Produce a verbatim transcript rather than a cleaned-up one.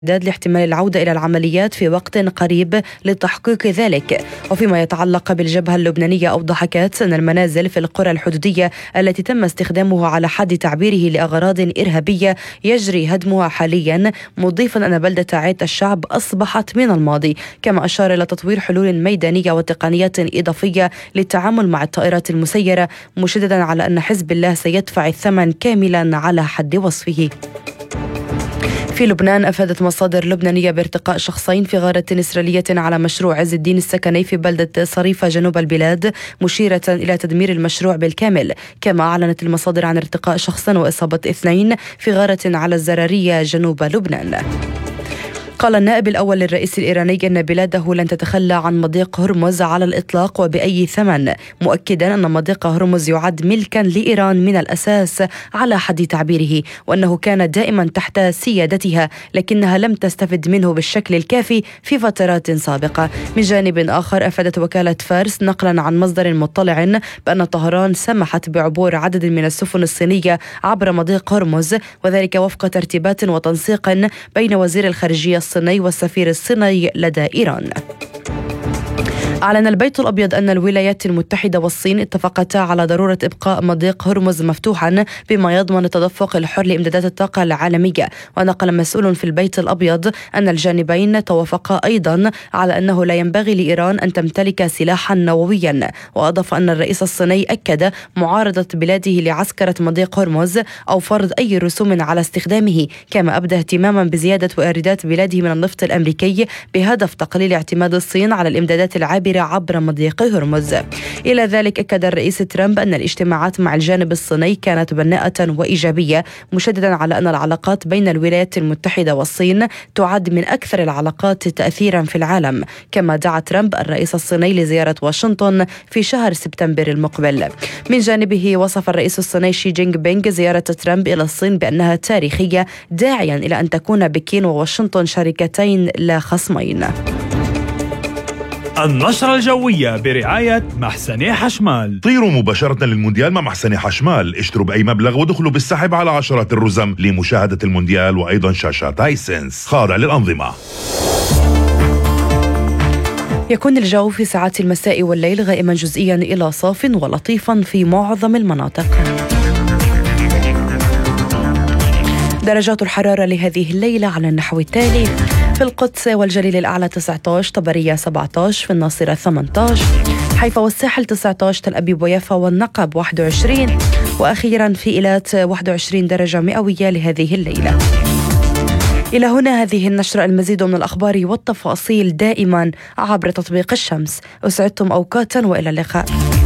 لاحتمال العودة إلى العمليات في وقت قريب لتحقيق ذلك. وفيما يتعلق بالجبهة اللبنانية، أوضح كاتس أن المنازل في القرى الحدودية التي تم استخدامها على حد تعبيره لأغراض إرهابية يجري هدمها حاليا، مضيفا أن بلدة عيت الشعب أصبحت من الماضي. كما أشار إلى تطوير حلول ميدانية وتقنيات إضافية للتعامل مع الطائرات المسيرة، مشددا على أن حزب الله سيدفع الثمن كاملا على حد وصفه. في لبنان، أفادت مصادر لبنانية بارتقاء شخصين في غارة إسرائيلية على مشروع عز الدين السكني في بلدة صريفة جنوب البلاد، مشيرة إلى تدمير المشروع بالكامل. كما أعلنت المصادر عن ارتقاء شخص وإصابة اثنين في غارة على الزرارية جنوب لبنان. قال النائب الأول للرئيس الإيراني أن بلاده لن تتخلى عن مضيق هرمز على الإطلاق وبأي ثمن، مؤكدا أن مضيق هرمز يعد ملكا لإيران من الأساس على حد تعبيره، وأنه كان دائما تحت سيادتها لكنها لم تستفد منه بالشكل الكافي في فترات سابقة. من جانب آخر، أفادت وكالة فارس نقلا عن مصدر مطلع بأن طهران سمحت بعبور عدد من السفن الصينية عبر مضيق هرمز، وذلك وفق ترتيبات وتنسيق بين وزير الخارجية الصيني والسفير الصيني لدى إيران. أعلن البيت الأبيض أن الولايات المتحدة والصين اتفقتا على ضرورة إبقاء مضيق هرمز مفتوحا بما يضمن التدفق الحر لإمدادات الطاقة العالمية. ونقل مسؤول في البيت الأبيض أن الجانبين توافقا أيضا على أنه لا ينبغي لإيران أن تمتلك سلاحا نوويا. وأضاف أن الرئيس الصيني أكد معارضة بلاده لعسكرة مضيق هرمز أو فرض أي رسوم على استخدامه. كما أبدى اهتماما بزيادة واردات بلاده من النفط الأمريكي بهدف تقليل اعتماد الصين على الإمدادات العابرة عبر مضيق هرمز. إلى ذلك، أكد الرئيس ترامب أن الاجتماعات مع الجانب الصيني كانت بناءة وإيجابية، مشددا على أن العلاقات بين الولايات المتحدة والصين تعد من أكثر العلاقات تأثيرا في العالم. كما دعا ترامب الرئيس الصيني لزيارة واشنطن في شهر سبتمبر المقبل. من جانبه، وصف الرئيس الصيني شي جينغ بينغ زيارة ترامب إلى الصين بأنها تاريخية، داعيا إلى أن تكون بكين وواشنطن شركتين لا خصمين. النشرة الجوية برعاية محسني حشمال. طيروا مباشرة للمونديال مع محسني حشمال، اشتروا بأي مبلغ ودخلوا بالسحب على عشرات الرزم لمشاهدة المونديال وأيضا شاشات هايسنس خاضع للأنظمة. يكون الجو في ساعات المساء والليل غائما جزئيا إلى صاف ولطيفا في معظم المناطق. درجات الحرارة لهذه الليلة على النحو التالي: في القدس والجليل الأعلى تسعة عشر، طبرية سبعة عشر، في الناصرة ثمانية عشر، حيفا والساحل تسعة عشر، تل أبيب ويافا والنقب واحد وعشرين، وأخيرا في إيلات واحد وعشرين درجة مئوية لهذه الليلة. إلى هنا هذه النشرة، المزيد من الأخبار والتفاصيل دائما عبر تطبيق الشمس. أسعدتم أوقاتا وإلى اللقاء.